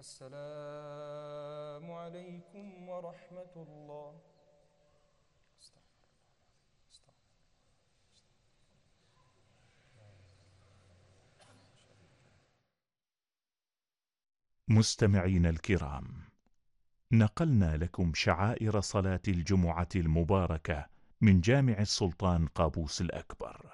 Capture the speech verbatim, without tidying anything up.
السلام عليكم ورحمة الله. مستمعين الكرام، نقلنا لكم شعائر صلاة الجمعة المباركة من جامع السلطان قابوس الأكبر.